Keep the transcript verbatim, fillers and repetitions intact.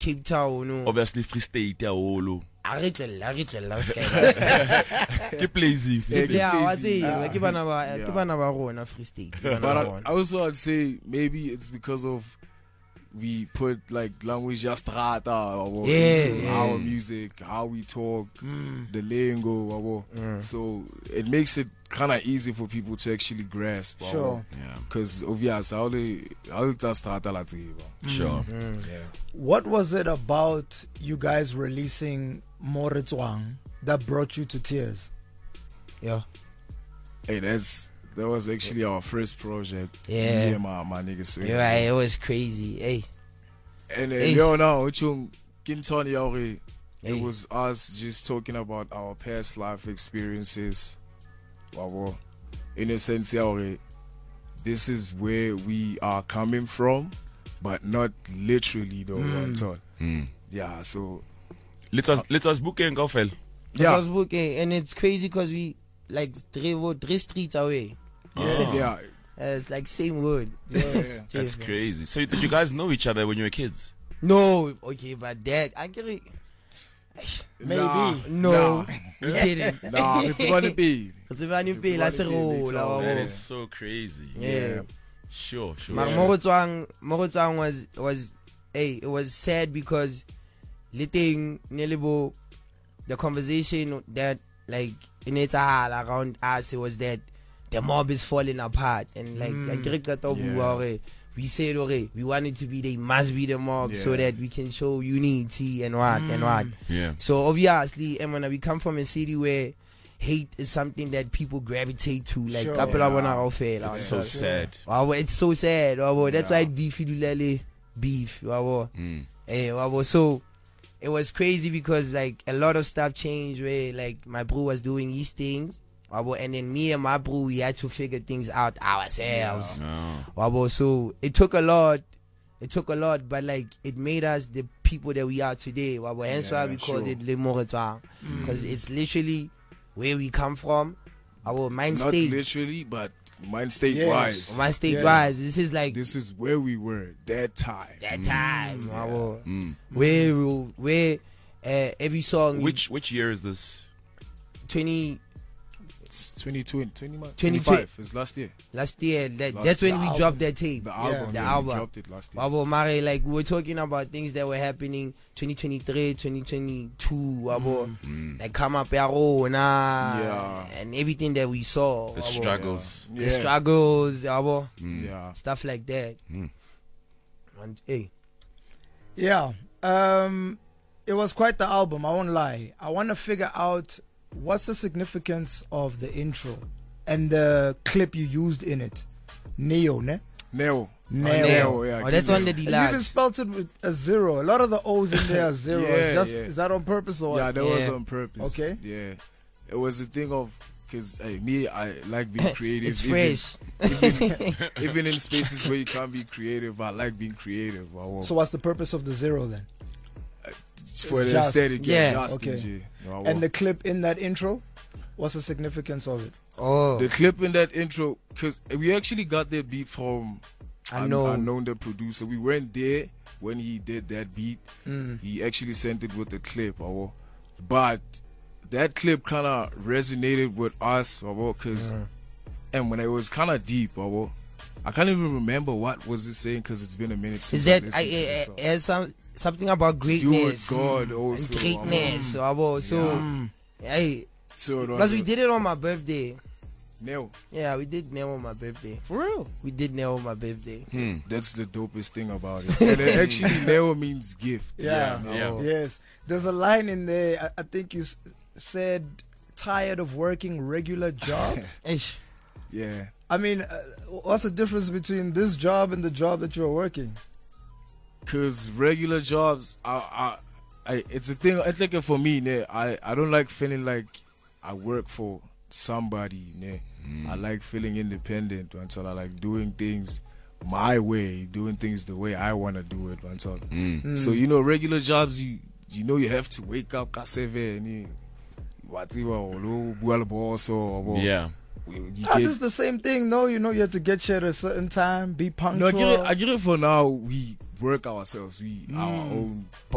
Cape Town, no. Obviously, Free State, yeah, all. I read the, I read the last Keep lazy. Yeah, what's it? Keep on our, keep on our own, Free State. But I, I also I'd say maybe it's because of we put like language strata yeah, into yeah. our music, how we talk, mm. the lingo, mm. so it makes it kind of easy for people to actually grasp. Sure. Because yeah. obviously, how they how it's strata like Sure. Mm. Yeah. What was it about you guys releasing Moretswang that brought you to tears? Yeah. Hey, that's that was actually our first project. Yeah. Me and my my niggas. So yeah, it was crazy. Hey. And hey. yo now, it hey. was us just talking about our past life experiences. In a sense, this is where we are coming from, but not literally though. Mm. Mm. Yeah, so let us let us book in Gofel. Yeah, let us book in, and it's crazy because we like three three streets away. Yeah, yeah. Uh, it's like same word. Yeah, yeah. That's crazy. So did you guys know each other when you were kids? No, okay, but that I get it. Maybe nah, no, nah. we didn't. Nah, it's gonna be. It's gonna be. That's a role. That is so crazy. Yeah, yeah. sure, sure. But Moretswang, Moretswang was was, hey, it was sad because, letting Nelibo, the conversation that like in it around us, it was that the mob is falling apart, and like mm. yeah. we said, okay, we want it to be, they must be the mob, yeah. so that we can show unity and what mm. and what. Yeah. So obviously, and when we come from a city where hate is something that people gravitate to, like sure, couple yeah. of yeah. It's so sad. Wow, it's so sad. Wow, that's yeah. why beef you beef. Wow. Mm. Hey, wow. So it was crazy because like a lot of stuff changed where like my bro was doing his things. And then me and my bro, we had to figure things out ourselves. Yeah. Oh. So it took a lot. It took a lot, but like it made us the people that we are today. Hence yeah, why we called sure. it Le Moretswang. Because mm. it's literally where we come from. Our mind Not state. Not literally, but mind state yes. wise. Mind state yeah. wise. This is like. This is where we were that time. That time. Mm. Wow. Mm. Where, where uh, every song. Which, which year is this? twenty It's twenty twenty, twenty, twenty, twenty-five. It's last year. Last year. That, last that's year. when The we album. dropped that tape. The album. Yeah. The yeah, album. We dropped it last year. Wabo, Mare, like we were talking about things that were happening twenty twenty-three, twenty twenty-two. Wabo, mm. like come up Yaro, nah, yeah. and everything that we saw. The wabo. struggles. Yeah. The struggles. Wabo. Mm. Yeah. Stuff like that. Mm. And, hey. Yeah. Um, it was quite the album, I won't lie. I want to figure out what's the significance of the intro and the clip you used in it. Neo, ne? Neo. Neo. Oh, Neo. Yeah, oh, that's on the And you deluxe. even spelled it with a zero. A lot of the O's in there are zeros. yeah, Just, yeah. Is that on purpose or what? Yeah, that yeah. was on purpose. Okay. Yeah. It was a thing of, because hey, me, I like being creative. It's even, fresh. Even, even in spaces where you can't be creative, I like being creative. I So what's the purpose of the zero then? for it's the just- aesthetic, yeah. just Okay. D J. I And the clip in that intro, what's the significance of it? Oh, The clip in that intro, because we actually got that beat from Unknown. Unknown, the producer. We weren't there when he did that beat. Mm. He actually sent it with the clip, but that clip kind of resonated with us, because Mm. and when it was kind of deep, I can't even remember what was it saying because it's been a minute since is that I I, listened to the I, song. has some something about Do with greatness God also. and greatness. Wabo. So, Mm. hey, So it was plus we a- did it on my birthday. Neo. Yeah, we did Neo on my birthday. For real? We did Neo on my birthday. Hmm. That's the dopest thing about it. And it actually, Neo means gift. Yeah. Yeah. Oh. Yes. There's a line in there. I, I think you s- said, tired of working regular jobs. Eish. Yeah. I mean, uh, what's the difference between this job and the job that you're working? Cause regular jobs, I, I, I it's a thing. It's like for me, ne, I, I don't like feeling like I work for somebody. Ne. Mm. I like feeling independent until I like doing things my way, doing things the way I want to do it. Until Mm. Mm. so you know, regular jobs, you you know you have to wake up at seven. Whatever, or boss or Yeah. you Ah, get- this is the same thing, no? You know, you have to get here at a certain time, be No, punctual. I get it. I get it. For now, we work ourselves. We our Mm. own